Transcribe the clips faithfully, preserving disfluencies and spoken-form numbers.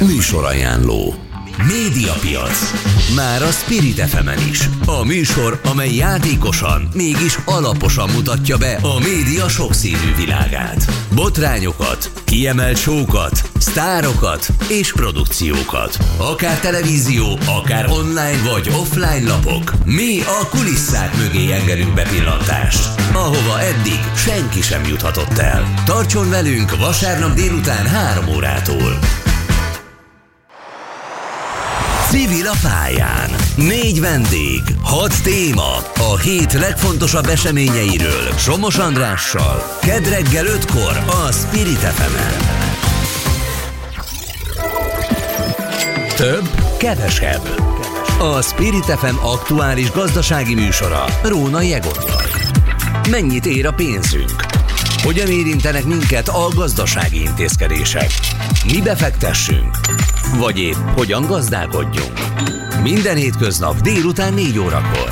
Műsorajánló. Médiapiac. Már a Spirit ef emen is. A műsor, amely játékosan, mégis alaposan mutatja be a média sokszínű világát. Botrányokat, kiemelt show-kat, sztárokat és produkciókat. Akár televízió, akár online vagy offline lapok. Mi a kulisszák mögé engedünk bepillantást, ahova eddig senki sem juthatott el. Tartson velünk vasárnap délután három órától. Civil a pályán. Négy vendég, hat téma, a hét legfontosabb eseményeiről Somos Andrással. Kedd reggel ötkor a Spirit ef emen. Több, kevesebb. A Spirit ef em aktuális gazdasági műsora Rónai Egonnal. Mennyit ér a pénzünk? Hogyan érintenek minket a gazdasági intézkedések? Mi befektessünk? Vagy épp hogyan gazdálkodjunk? Minden hétköznap délután négy órakor.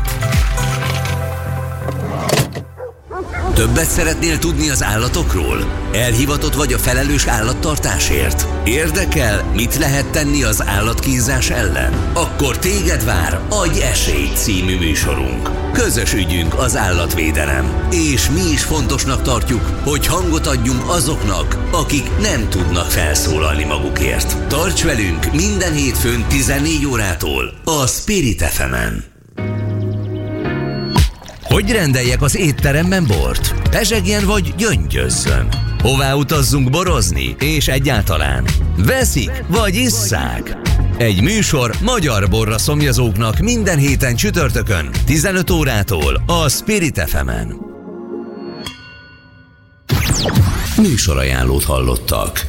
Többet szeretnél tudni az állatokról? Elhivatott vagy a felelős állattartásért? Érdekel, mit lehet tenni az állatkínzás ellen? Akkor téged vár Adj esélyt című műsorunk. Közös ügyünk az állatvédelem. És mi is fontosnak tartjuk, hogy hangot adjunk azoknak, akik nem tudnak felszólalni magukért. Tarts velünk minden hétfőn tizennégy órától a Spirit ef emen. Hogy rendeljek az étteremben bort? Pezsegjen vagy gyöngyözzön? Hová utazzunk borozni? És egyáltalán veszik vagy isszák? Egy műsor magyar borra szomjazóknak minden héten csütörtökön tizenöt órától a Spirit ef emen. Műsorajánlót hallottak.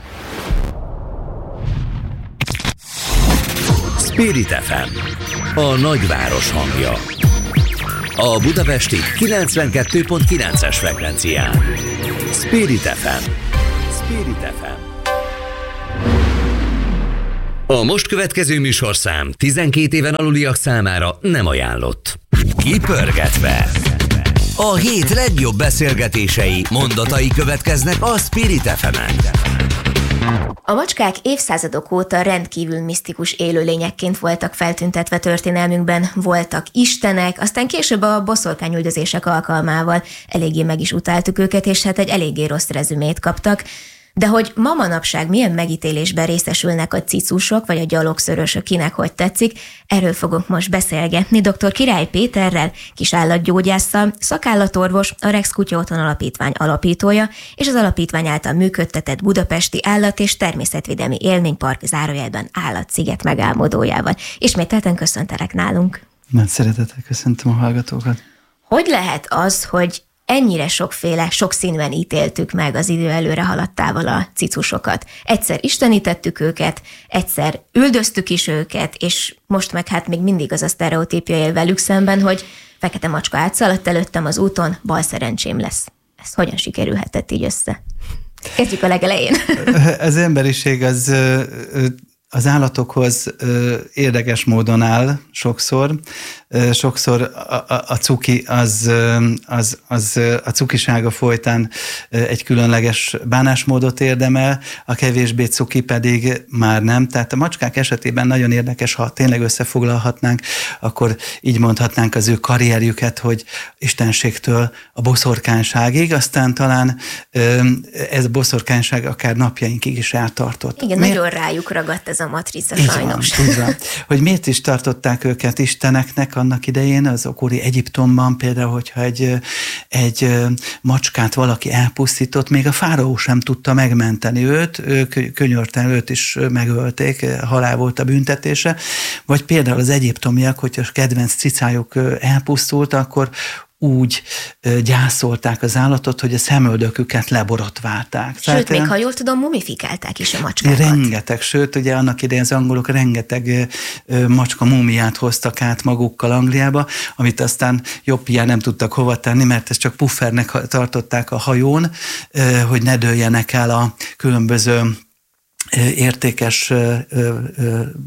Spirit ef em, a nagyváros hangja. A budapesti kilencvenkettő pont kilences frekvencián. Spirit ef em. Spirit ef em. A most következő műsorszám tizenkét éven aluliak számára nem ajánlott. Kipörgetve. A hét legjobb beszélgetései, mondatai következnek a Spirit ef emen. A macskák évszázadok óta rendkívül misztikus élőlényekként voltak feltüntetve történelmünkben, voltak istenek, aztán később a boszorkányüldözések alkalmával eléggé meg is utáltuk őket, és hát egy eléggé rossz rezümét kaptak. De hogy ma manapság milyen megítélésben részesülnek a cicusok, vagy a gyalogszörösök, kinek hogy tetszik, erről fogunk most beszélgetni dr. Király Péterrel, kisállatgyógyásszal, szakállatorvos, a Rex Kutyaotthon Alapítvány alapítója, és az alapítvány által működtetett Budapesti Állat- és Természetvédelmi Élménypark zárójelben Állatsziget megálmodójával. Ismételten köszöntelek nálunk. Nagy szeretettel köszöntöm a hallgatókat. Hogy lehet az, hogy ennyire sokféle, sokszínűen ítéltük meg az idő előre haladtával a cicusokat? Egyszer istenítettük őket, egyszer üldöztük is őket, és most meg hát még mindig az a sztereotípia él velük szemben, hogy fekete macska átszaladt előttem az úton, bal szerencsém lesz. Ez hogyan sikerülhetett így össze? Kezdjük a legelején. Az emberiség az... az állatokhoz ö, érdekes módon áll sokszor. Ö, sokszor a, a, a cuki az, az, az a cukisága folytán egy különleges bánásmódot érdemel, a kevésbé cuki pedig már nem. Tehát a macskák esetében nagyon érdekes, ha tényleg összefoglalhatnánk, akkor így mondhatnánk az ő karrierjüket, hogy istenségtől a boszorkányságig, aztán talán ö, ez a boszorkányság akár napjainkig is eltartott. Igen, Miért? Nagyon rájuk ragadt ez a matrica, így sajnos. Van, így van. Hogy miért is tartották őket isteneknek annak idején, az ókori Egyiptomban például, hogyha egy, egy macskát valaki elpusztított, még a fáraó sem tudta megmenteni őt, ők könyörten őt is megölték, halál volt a büntetése, vagy például az egyiptomiak, hogyha a kedvenc cicájuk elpusztult, akkor úgy gyászolták az állatot, hogy a szemöldöküket leborotválták. Sőt, Tehát, még ha jól tudom, mumifikálták is a macskákat. Rengeteg, sőt, ugye annak idején az angolok rengeteg macska múmiát hoztak át magukkal Angliába, amit aztán jobb hiány nem tudtak hova tenni, mert ezt csak puffernek tartották a hajón, hogy ne dőljenek el a különböző értékes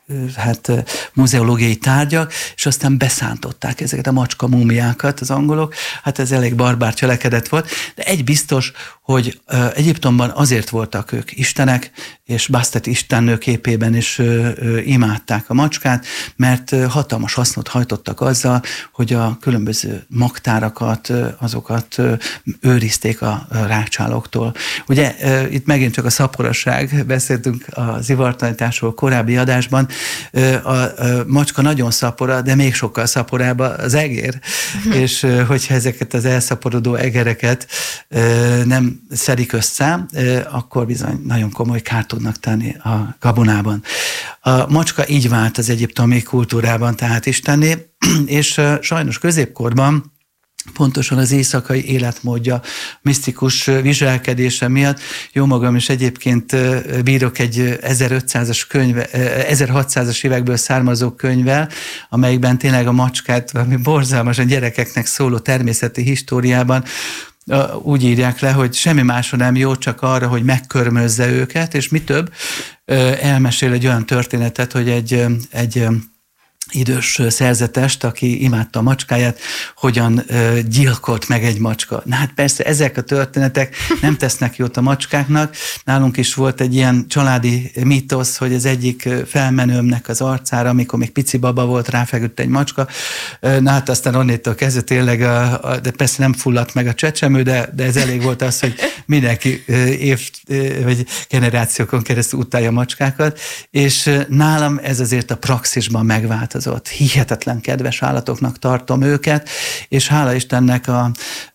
hát muzeológiai tárgyak, és aztán beszántották ezeket a macska múmiákat az angolok. Hát ez elég barbár cselekedet volt, de egy biztos, hogy Egyiptomban azért voltak ők istenek, és Bastet istennő képében is imádták a macskát, mert hatalmas hasznot hajtottak azzal, hogy a különböző magtárakat, azokat őrizték a rákcsálóktól. Ugye itt megint csak a szaporasság, beszéltünk az ivartanításról korábbi adásban, a macska nagyon szapora, de még sokkal szaporább az egér, és hogyha ezeket az elszaporodó egereket nem szedik össze, akkor bizony nagyon komoly kárt tudnak tenni a gabonában. A macska így vált az egyiptomi kultúrában, tehát istenné, és sajnos középkorban pontosan az éjszakai életmódja, misztikus viselkedése miatt. Jó magam is egyébként bírok egy ezerötszázas könyve, ezerhatszázas évekből származó könyvvel, amelyikben tényleg a macskát valami borzalmasan gyerekeknek szóló természeti históriában úgy írják le, hogy semmi másra nem jó, csak arra, hogy megkörmözze őket, és mi több, elmesél egy olyan történetet, hogy egy, egy idős szerzetest, aki imádta a macskáját, hogyan gyilkolt meg egy macska. Na hát persze ezek a történetek nem tesznek jót a macskáknak. Nálunk is volt egy ilyen családi mítosz, hogy az egyik felmenőmnek az arcára, amikor még pici baba volt, ráfeküdt egy macska. Na hát aztán onnétől kezdve tényleg, a, a, de persze nem fulladt meg a csecsemő, de, de ez elég volt az, hogy mindenki év vagy generációkon keresztül utálja a macskákat, és nálam ez azért a praxisban megvált. Hihetetlen kedves állatoknak tartom őket, és hála Istennek a,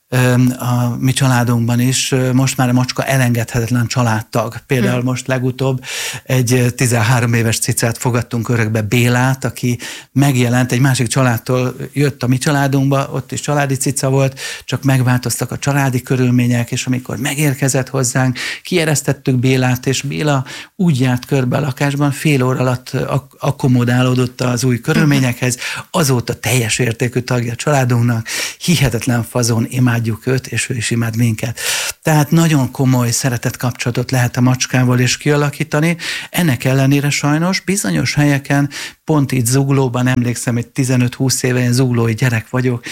a mi családunkban is most már a macska elengedhetetlen családtag. Például hmm. most legutóbb egy tizenhárom éves cicát fogadtunk örökbe, Bélát, aki megjelent, egy másik családtól jött a mi családunkba, ott is családi cica volt, csak megváltoztak a családi körülmények, és amikor megérkezett hozzánk, kieresztettük Bélát, és Béla úgy járt körbe a lakásban, fél óra alatt ak- akkomodálódott az új körülményekhez, azóta teljes értékű tagja a családunknak, hihetetlen fazon, imádjuk őt, és ő is imád minket. Tehát nagyon komoly szeretett kapcsolatot lehet a macskával is kialakítani. Ennek ellenére sajnos bizonyos helyeken, pont itt Zuglóban, emlékszem, hogy tizenöt-húsz éve én zuglói gyerek vagyok.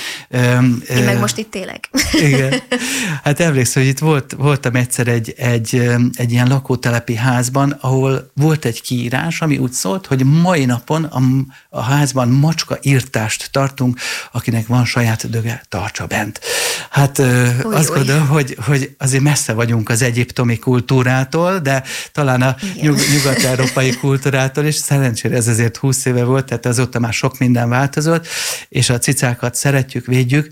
Én meg most itt élek. Igen. Hát emlékszem, hogy itt volt, voltam egyszer egy, egy, egy ilyen lakótelepi házban, ahol volt egy kiírás, ami úgy szólt, hogy mai napon a, a házban macska írtást tartunk, akinek van saját döge, tartsa bent. Hát oly, azt oly. gondolom, hogy, hogy azért messze vagyunk az egyiptomi kultúrától, de talán a nyug, nyugat-európai kultúrától is. Szerencsére ez azért húsz éve volt, tehát azóta már sok minden változott, és a cicákat szeretjük, védjük,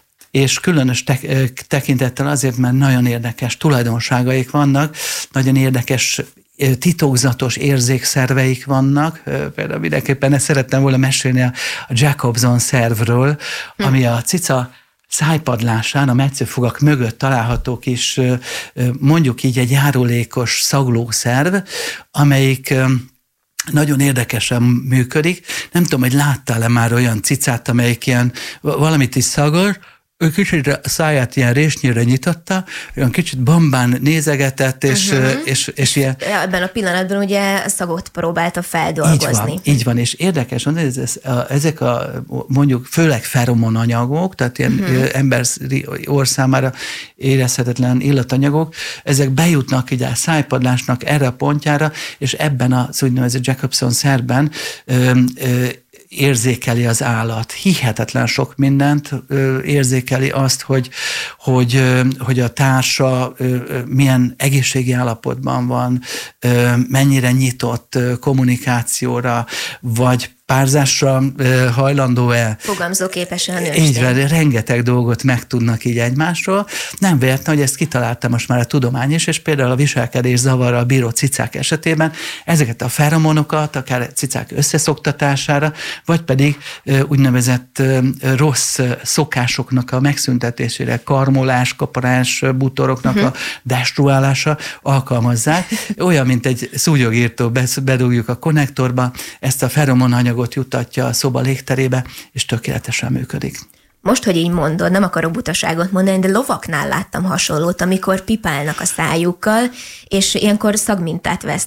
és különös tekintettel azért, mert nagyon érdekes tulajdonságaik vannak, nagyon érdekes titokzatos érzékszerveik vannak. Például mindenképpen ezt szerettem volna mesélni a Jacobson szervről, ami a cica szájpadlásán, a metszőfogak mögött található kis, mondjuk így egy járulékos szaglószerv, amelyik nagyon érdekesen működik. Nem tudom, hogy láttál-e már olyan cicát, amelyik ilyen valamit is szagol, ő kicsit a száját ilyen résnyire nyitotta, olyan kicsit bambán nézegetett, és, uh-huh. és, és ilyen... Ebben a pillanatban ugye a szagot próbálta feldolgozni. Így van, így van, és érdekes, hogy ez, ez, a, ezek a mondjuk főleg feromonanyagok, tehát ilyen uh-huh. ember orr számára érezhetetlen illatanyagok, ezek bejutnak így a szájpadlásnak erre a pontjára, és ebben az úgynevezett Jacobson szerben ö, ö, érzékeli az állat. Hihetetlen sok mindent érzékeli azt, hogy, hogy, hogy a társa milyen egészségi állapotban van, mennyire nyitott kommunikációra, vagy párzásra hajlandó-e. Fogamzóképesen nőstény. Így van, rengeteg dolgot megtudnak így egymásról. Nem véletlen, hogy ezt kitalálta most már a tudomány is, és például a viselkedés zavarral bíró cicák esetében ezeket a feromonokat, akár cicák összeszoktatására, vagy pedig úgynevezett rossz szokásoknak a megszüntetésére, karmolás, kaparás, bútoroknak uh-huh. a destruálása alkalmazzák. Olyan, mint egy szúnyogírtó, bedugjuk a konnektorba, ezt a feromonanyagot juttatja a szoba légterébe, és tökéletesen működik. Most, hogy így mondod, nem akarok butaságot mondani, de lovaknál láttam hasonlót, amikor pipálnak a szájukkal, és ilyenkor szagmintát vesznek.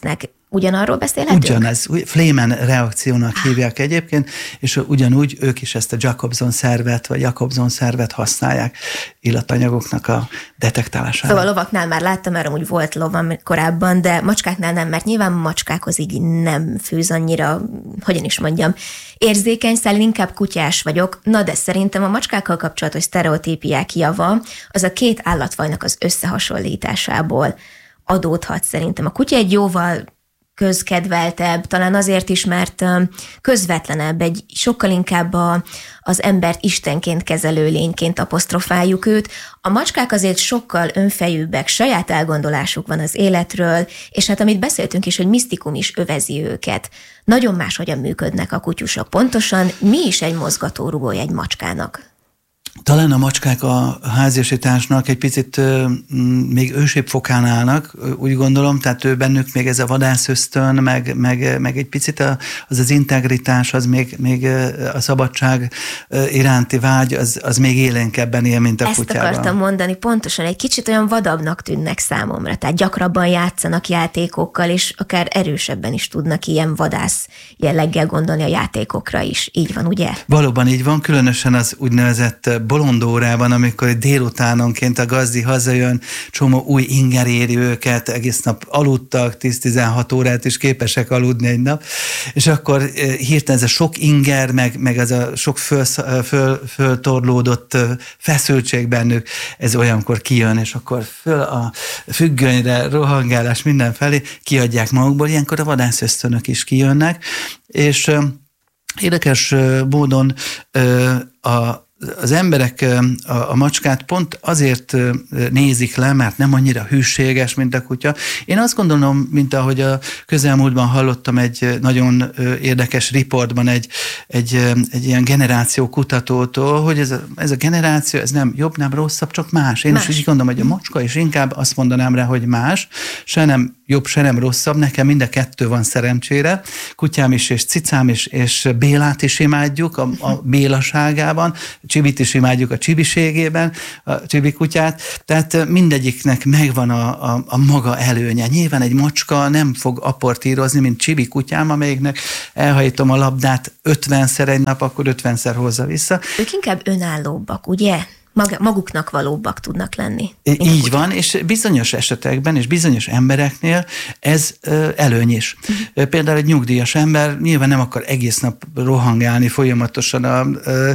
ugyanarról beszélhetünk? Ugyanez, Flehmen reakciónak hívják egyébként, és ugyanúgy ők is ezt a Jacobson szervet, vagy Jacobson szervet használják illatanyagoknak a detektálására. Szóval a lovaknál már láttam, mert amúgy volt lovam korábban, de macskáknál nem, mert nyilván macskákhoz így nem fűz annyira, hogyan is mondjam, érzékeny szál, inkább kutyás vagyok. Na de szerintem a macskákkal kapcsolatos sztereotípiák java az a két állatfajnak az összehasonlításából adódhat szerintem. A kutya egy jóval közkedveltebb, talán azért is, mert közvetlenebb, egy sokkal inkább a, az embert istenként kezelő lényként apostrofáljuk őt. A macskák azért sokkal önfejűbbek, saját elgondolásuk van az életről, és hát amit beszéltünk is, hogy misztikum is övezi őket. Nagyon máshogyan működnek a kutyusok. Pontosan mi is egy mozgatórugója egy macskának? Talán a macskák a háziasításnak egy picit euh, még ősebb fokán állnak, úgy gondolom, tehát ő bennük még ez a vadászösztön, meg, meg, meg egy picit a, az az integritás, az még, még a szabadság iránti vágy, az, az még élénkebben él, mint a Ezt kutyában. Ezt akartam mondani, pontosan egy kicsit olyan vadabbnak tűnnek számomra, tehát gyakrabban játszanak játékokkal, és akár erősebben is tudnak ilyen vadász jelleggel gondolni a játékokra is. Így van, ugye? Valóban így van, különösen az úgynevezett bolondórában, amikor délutánonként a gazdi hazajön, csomó új inger éri őket, egész nap aludtak, tíz-tizenhat órát is képesek aludni egy nap, és akkor hirtelen ez a sok inger, meg, meg ez a sok föl, föl, föltorlódott feszültség bennük, ez olyankor kijön, és akkor föl a függönyre, rohangálás mindenfelé kiadják magukból, ilyenkor a vadászösztönök is kijönnek, és érdekes módon a Az emberek a, a macskát pont azért nézik le, mert nem annyira hűséges, mint a kutya. Én azt gondolom, mint ahogy a közelmúltban hallottam egy nagyon érdekes riportban egy, egy, egy ilyen generáció kutatótól, hogy ez a, ez a generáció, ez nem jobb, nem rosszabb, csak más. Én más. is úgy gondolom, hogy a macska is inkább azt mondanám rá, hogy más, se nem jobb, se nem rosszabb, nekem mind a kettő van szerencsére. Kutyám is, és cicám is, és Bélát is imádjuk a, a bélaságában, Csibit is imádjuk a csibiségében, a csibi kutyát, tehát mindegyiknek megvan a, a, a maga előnye. Nyilván egy macska nem fog aportírozni, mint csibi kutyám, amelyiknek elhajítom a labdát ötvenszer egy nap, akkor ötvenszer hozza vissza. Ők inkább önállóbbak, ugye? Maguknak valóbbak tudnak lenni. Így van, és bizonyos esetekben, és bizonyos embereknél ez előny is. Uh-huh. Például egy nyugdíjas ember nyilván nem akar egész nap rohangálni folyamatosan a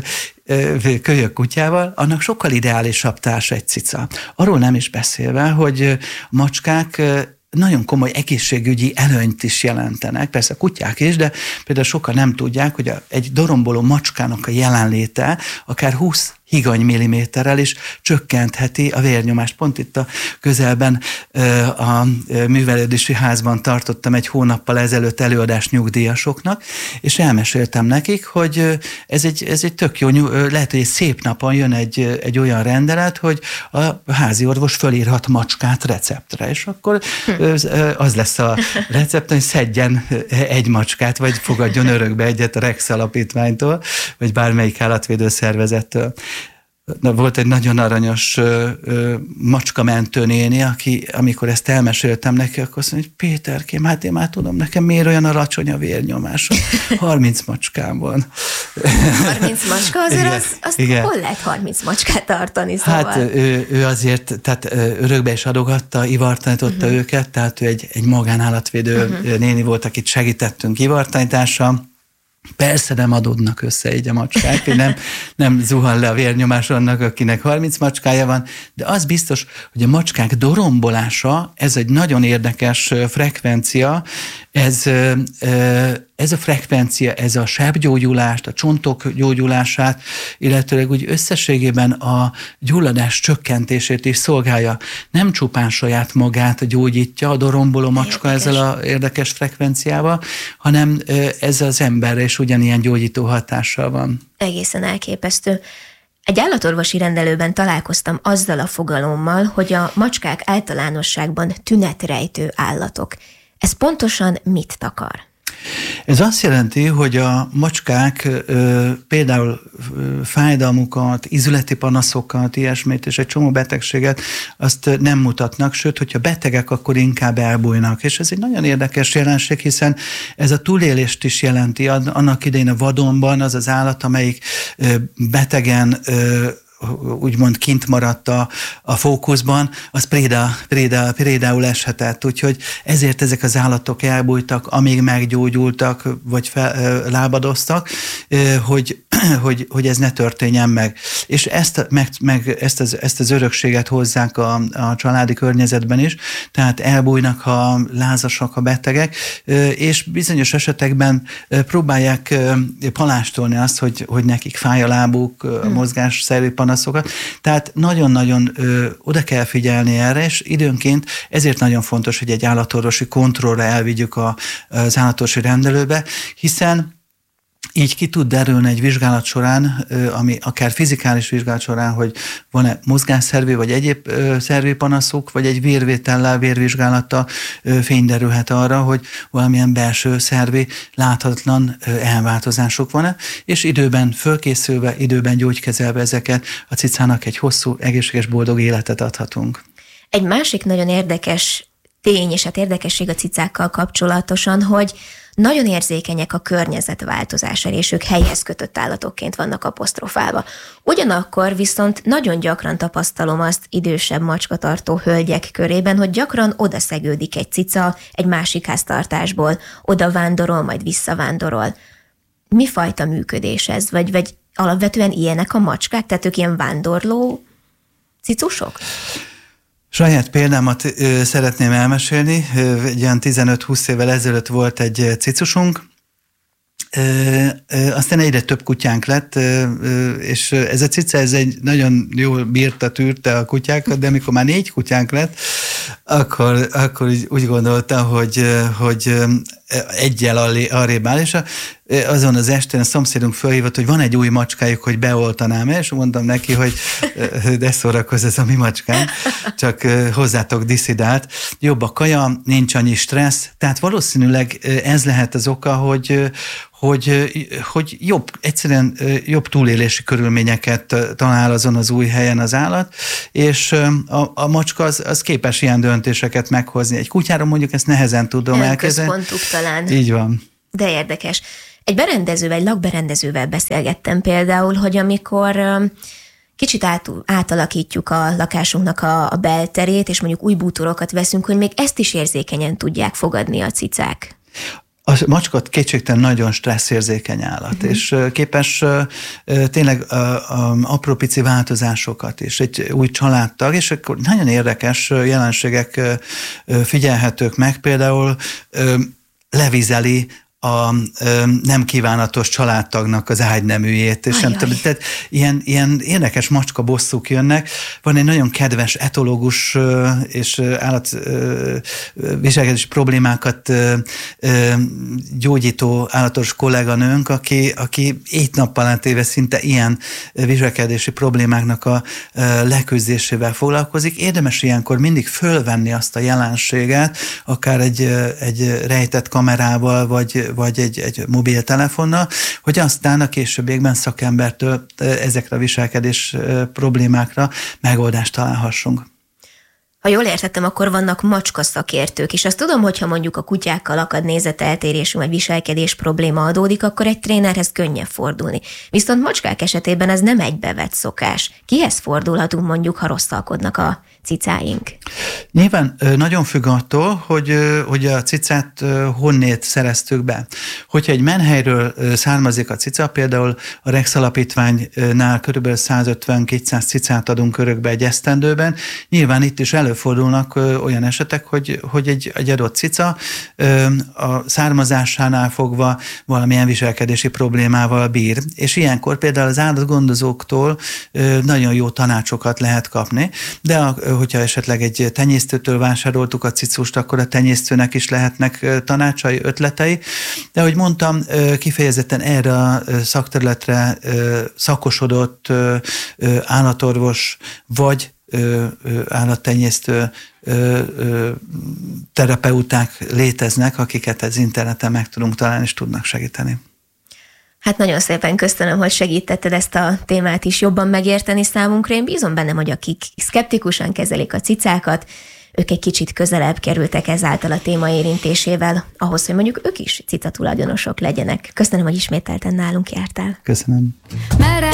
kölyök kutyával, annak sokkal ideálisabb társa egy cica. Arról nem is beszélve, hogy macskák nagyon komoly egészségügyi előnyt is jelentenek, persze a kutyák is, de például sokan nem tudják, hogy egy doromboló macskának a jelenléte akár húsz higany milliméterrel is csökkentheti a vérnyomást. Pont itt a közelben a művelődési házban tartottam egy hónappal ezelőtt előadást nyugdíjasoknak, és elmeséltem nekik, hogy ez egy, ez egy tök jó, lehet, hogy egy szép napon jön egy, egy olyan rendelet, hogy a házi orvos fölírhat macskát receptre, és akkor az lesz a recept, hogy szedjen egy macskát, vagy fogadjon örökbe egyet a Rex alapítványtól, vagy bármelyik állatvédő szervezettől. Na, volt egy nagyon aranyos ö, ö, macskamentő néni, aki, amikor ezt elmeséltem neki, akkor azt mondja, hogy Péterkém, hát én már tudom, nekem miért olyan alacsony a vérnyomásom? harminc macskám van. harminc macska? Azért igen, az, azt igen. Hol lehet harminc macskát tartani? Szóval? Hát ő, ő azért, tehát örökbe is adogatta, ivartanította uh-huh. őket, tehát ő egy, egy magánállatvédő uh-huh. néni volt, akit segítettünk ivartanítással. Persze nem adódnak össze így a macskák, nem, nem zuhan le a vérnyomás annak, akinek harminc macskája van, de az biztos, hogy a macskák dorombolása, ez egy nagyon érdekes frekvencia, ez, ez a frekvencia, ez a sebgyógyulást, a csontok gyógyulását, illetőleg úgy összességében a gyulladás csökkentését is szolgálja. Nem csupán saját magát gyógyítja a doromboló macska érdekes. Ezzel az érdekes frekvenciával, hanem ez az emberre is ugyanilyen gyógyító hatással van. Egészen elképesztő. Egy állatorvosi rendelőben találkoztam azzal a fogalommal, hogy a macskák általánosságban tünetrejtő állatok. Ez pontosan mit takar? Ez azt jelenti, hogy a macskák ö, például ö, fájdalmukat, izületi panaszokat, ilyesmit és egy csomó betegséget azt nem mutatnak, sőt, hogyha betegek, akkor inkább elbújnak. És ez egy nagyon érdekes jelenség, hiszen ez a túlélést is jelenti. Annak idején a vadonban az az állat, amelyik ö, betegen ö, úgymond kint maradt a, a fókuszban, az préda, préda, prédául eshetett. Úgyhogy ezért ezek az állatok elbújtak, amíg meggyógyultak, vagy fel, lábadoztak, hogy, hogy, hogy ez ne történjen meg. És ezt, meg, meg ezt, az, ezt az örökséget hozzák a, a családi környezetben is, tehát elbújnak, ha lázasak, a betegek, és bizonyos esetekben próbálják palástolni azt, hogy, hogy nekik fáj a lábuk, a mozgásszervi panaszokat. Tehát nagyon-nagyon ö, oda kell figyelni erre, és időnként ezért nagyon fontos, hogy egy állatorvosi kontrollra elvigyük a, az állatorvosi rendelőbe, hiszen így ki tud derülni egy vizsgálat során, ami akár fizikális vizsgálat során, hogy van-e mozgásszervi vagy egyéb szervi panaszuk, vagy egy vérvétellel, vérvizsgálattal fény derülhet arra, hogy valamilyen belső szervi láthatatlan elváltozások van-e, és időben fölkészülve, időben gyógykezelve ezeket a cicának egy hosszú, egészséges, boldog életet adhatunk. Egy másik nagyon érdekes tény, és hát érdekesség a cicákkal kapcsolatosan, hogy nagyon érzékenyek a környezet változására, és ők helyhez kötött állatokként vannak apostrofálva. Ugyanakkor viszont nagyon gyakran tapasztalom azt idősebb macskatartó hölgyek körében, hogy gyakran odaszegődik egy cica egy másik háztartásból, oda vándorol, majd visszavándorol. Mi fajta működés ez? Vagy, vagy alapvetően ilyenek a macskák? Tehát ők ilyen vándorló cicusok? Saját példámat ö, szeretném elmesélni. Ö, egy olyan tizenöt-húsz évvel ezelőtt volt egy cicusunk, ö, ö, aztán egyre több kutyánk lett, ö, ö, és ez a cica ez egy nagyon jól bírta, tűrte a kutyákat, de amikor már négy kutyánk lett, akkor, akkor úgy, úgy gondolta, hogy, hogy egyel arrébb áll, és azon az estén a szomszédunk fölhívott, hogy van egy új macskájuk, hogy beoltanám el, és mondtam neki, hogy de szórakozz, ez a mi macskánk, csak hozzátok diszidált. Jobb a kaja, nincs annyi stressz, tehát valószínűleg ez lehet az oka, hogy, hogy, hogy jobb, egyszerűen jobb túlélési körülményeket talál azon az új helyen az állat, és a, a macska az, az képes ilyen döntéseket meghozni. Egy kutyára mondjuk ezt nehezen tudom elkezdeni. Központuk talán. Így van. De érdekes. Egy berendezővel, egy lakberendezővel beszélgettem például, hogy amikor kicsit át, átalakítjuk a lakásunknak a, a belterét, és mondjuk új bútorokat veszünk, hogy még ezt is érzékenyen tudják fogadni a cicák. A macska kétségtelen nagyon stresszérzékeny állat, uh-huh. és képes tényleg apró pici változásokat is, egy új családtag, és akkor nagyon érdekes jelenségek figyelhetők meg, például levizeli a ö, nem kívánatos családtagnak az ágyneműjét, és nem tudom, tehát ilyen, ilyen érdekes macska bosszúk jönnek. Van egy nagyon kedves etológus ö, és állatviselkedési problémákat ö, ö, gyógyító állatos kolléganőnk, aki, aki egy nappal átéve szinte ilyen viselkedési problémáknak a ö, leküzdésével foglalkozik. Érdemes ilyenkor mindig fölvenni azt a jelenséget, akár egy, egy rejtett kamerával, vagy vagy egy, egy mobiltelefonnal, hogy aztán a későbbiekben szakembertől ezekre a viselkedés problémákra megoldást találhassunk. Ha jól értettem, akkor vannak macska szakértők, és azt tudom, hogyha mondjuk a kutyákkal akad nézeteltérésű vagy viselkedés probléma adódik, akkor egy trénerhez könnyebb fordulni. Viszont macskák esetében ez nem egy bevett szokás. Kihez fordulhatunk mondjuk, ha rosszalkodnak a cicáink? Nyilván nagyon függ attól, hogy, hogy a cicát honnét szereztük be. Hogyha egy menhelyről származik a cica, például a Rex Alapítványnál kb. százötven-kétszáz cicát adunk örökbe egy esztendőben, nyilván itt is előfordulnak olyan esetek, hogy, hogy egy, egy adott cica a származásánál fogva valamilyen viselkedési problémával bír. És ilyenkor például az állatgondozóktól nagyon jó tanácsokat lehet kapni, de a, hogyha esetleg egy tenyésztőtől vásároltuk a cicust, akkor a tenyésztőnek is lehetnek tanácsai, ötletei. De ahogy mondtam, kifejezetten erre a szakterületre szakosodott állatorvos vagy ö, ö, állattenyésztő ö, ö, terapeuták léteznek, akiket az interneten meg tudunk találni, és tudnak segíteni. Hát nagyon szépen köszönöm, hogy segítetted ezt a témát is jobban megérteni számunkra. Én bízom benne, hogy akik szkeptikusan kezelik a cicákat, ők egy kicsit közelebb kerültek ezáltal a téma érintésével, ahhoz, hogy mondjuk ők is cica tulajdonosok legyenek. Köszönöm, hogy ismételten nálunk jártál. Köszönöm.